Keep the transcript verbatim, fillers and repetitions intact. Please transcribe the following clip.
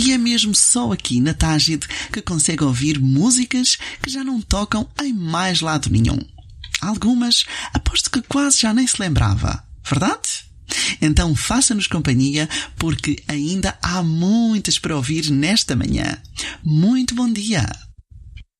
E é mesmo só aqui na Tágide que consegue ouvir músicas que já não tocam em mais lado nenhum. Algumas, aposto que quase já nem se lembrava. Verdade? Então faça-nos companhia, porque ainda há muitas para ouvir nesta manhã. Muito bom dia!